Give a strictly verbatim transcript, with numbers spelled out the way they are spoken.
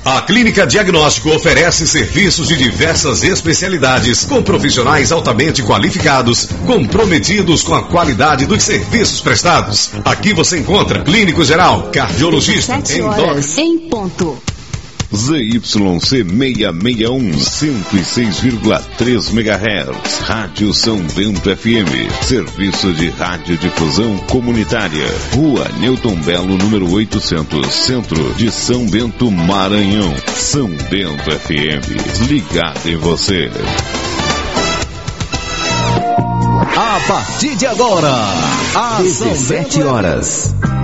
A Clínica Diagnóstico oferece serviços de diversas especialidades, com profissionais altamente qualificados, comprometidos com a qualidade dos serviços prestados. Aqui você encontra clínico geral, cardiologista, sete horas em ponto. Z Y C seiscentos e sessenta e um, cento e seis vírgula três megahertz, Rádio São Bento F M, serviço de radiodifusão comunitária, Rua Newton Belo, número oitocentos, Centro de São Bento, Maranhão. São Bento F M, ligado em você. A partir de agora, às dezessete horas.